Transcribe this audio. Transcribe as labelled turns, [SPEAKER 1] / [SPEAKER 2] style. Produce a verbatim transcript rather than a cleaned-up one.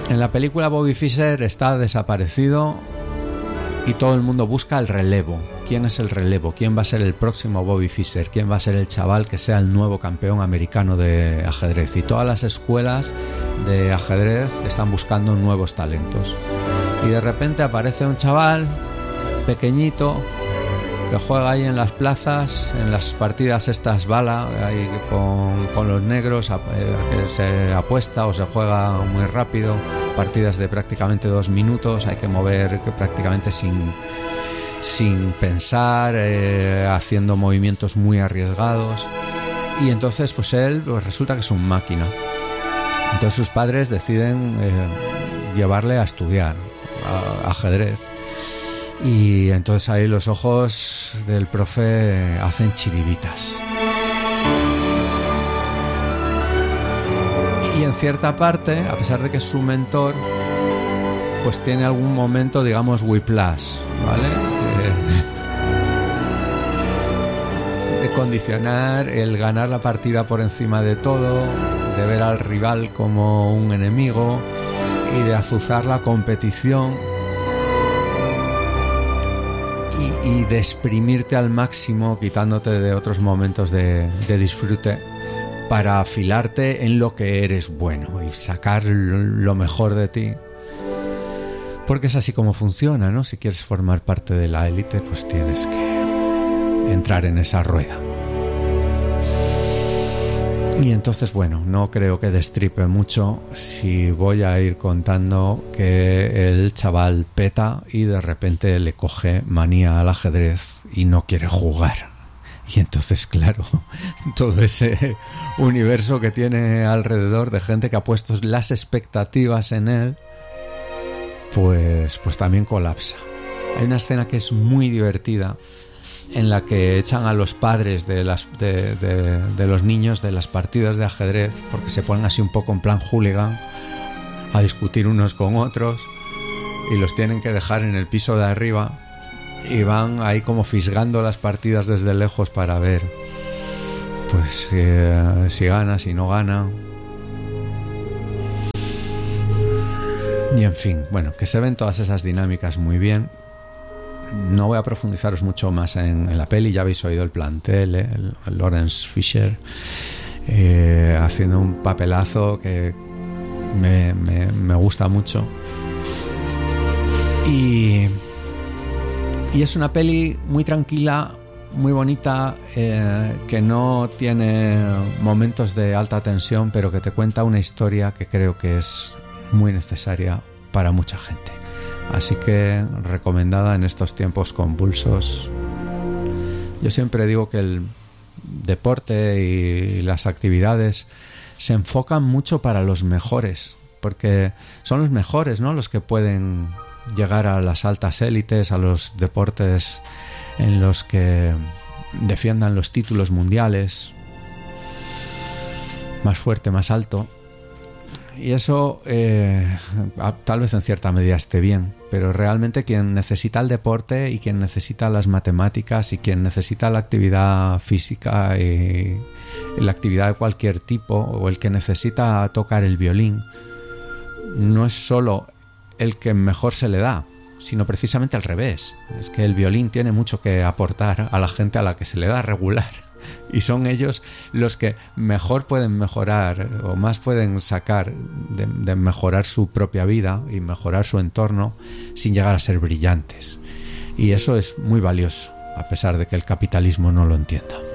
[SPEAKER 1] En la película Bobby Fischer está desaparecido y todo el mundo busca el relevo. ¿Quién es el relevo? ¿Quién va a ser el próximo Bobby Fischer? ¿Quién va a ser el chaval que sea el nuevo campeón americano de ajedrez? Y todas las escuelas de ajedrez están buscando nuevos talentos. Y de repente aparece un chaval pequeñito que juega ahí en las plazas, en las partidas estas bala, ahí con, con los negros, que se apuesta o se juega muy rápido, partidas de prácticamente dos minutos, hay que mover prácticamente sin... sin pensar, eh, haciendo movimientos muy arriesgados, y entonces pues él pues resulta que es un máquina. Entonces sus padres deciden eh, llevarle a estudiar a, a ajedrez, y entonces ahí los ojos del profe hacen chiribitas, y en cierta parte, a pesar de que es su mentor, pues tiene algún momento, digamos, whiplash, ¿vale? De condicionar el ganar la partida por encima de todo, de ver al rival como un enemigo y de azuzar la competición y, y de exprimirte al máximo, quitándote de otros momentos de, de disfrute, para afilarte en lo que eres bueno y sacar lo mejor de ti. Porque es así como funciona, ¿no? Si quieres formar parte de la élite, pues tienes que entrar en esa rueda. Y entonces, bueno, no creo que destripe mucho si voy a ir contando que el chaval peta y de repente le coge manía al ajedrez y no quiere jugar. Y entonces, claro, todo ese universo que tiene alrededor de gente que ha puesto las expectativas en él, pues, pues también colapsa. Hay una escena que es muy divertida, en la que echan a los padres de, las, de, de, de los niños de las partidas de ajedrez, porque se ponen así un poco en plan hooligan a discutir unos con otros, y los tienen que dejar en el piso de arriba, y van ahí como fisgando las partidas desde lejos para ver pues eh, si gana, si no gana. Y en fin, bueno, que se ven todas esas dinámicas muy bien. No voy a profundizaros mucho más en, en la peli, ya habéis oído el plantel, ¿eh? el, el Laurence Fisher eh, haciendo un papelazo que me, me, me gusta mucho. Y, y es una peli muy tranquila, muy bonita, eh, que no tiene momentos de alta tensión, pero que te cuenta una historia que creo que es muy necesaria para mucha gente. Así que recomendada en estos tiempos convulsos. Yo siempre digo que el deporte y las actividades se enfocan mucho para los mejores, porque son los mejores, ¿no?, los que pueden llegar a las altas élites, a los deportes en los que defiendan los títulos mundiales, más fuerte, más alto. Y eso eh, tal vez en cierta medida esté bien, pero realmente quien necesita el deporte y quien necesita las matemáticas y quien necesita la actividad física y la actividad de cualquier tipo, o el que necesita tocar el violín, no es solo el que mejor se le da, sino precisamente al revés. Es que el violín tiene mucho que aportar a la gente a la que se le da regular. Y son ellos los que mejor pueden mejorar o más pueden sacar de, de mejorar su propia vida y mejorar su entorno sin llegar a ser brillantes. Y eso es muy valioso, a pesar de que el capitalismo no lo entienda.